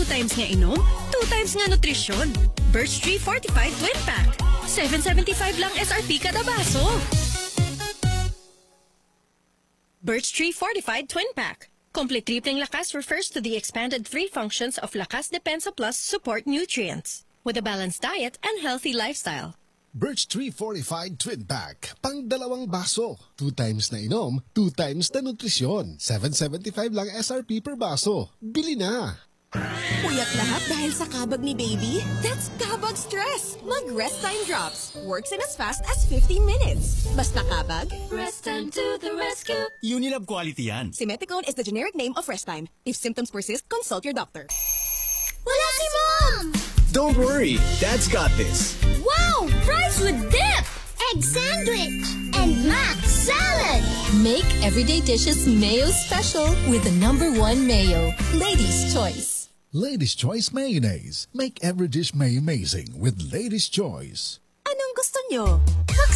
times nga inom, 2 times nga nutrisyon. Birch Tree Fortified Twin Pack. $7.75 lang SRP kada baso. Birch Tree Fortified Twin Pack. Complete tripling lakas refers to the expanded 3 functions of Lakas Depensa Plus support nutrients with a balanced diet and healthy lifestyle. Birch Tree Fortified Twin Pack. Pang 2 baso. 2 times na inom, 2 times na nutrisyon. $7.75 lang SRP per baso. Bili na! Puyat lahat dahil sa kabag ni baby? That's kabag stress! Mag-Rest Time Drops. Works in as fast as 15 minutes. Basta kabag, Rest Time to the rescue. Unilab quality yan. Simeticone is the generic name of Rest Time. If symptoms persist, consult your doctor. Wala si Mom! Don't worry, Dad's got this. Wow! Fries with dip! Egg sandwich! And mac salad! Make everyday dishes mayo special with the #1 mayo. Ladies' Choice. Lady's Choice Mayonnaise. Make every dish may amazing with Lady's Choice. Anong gusto nyo?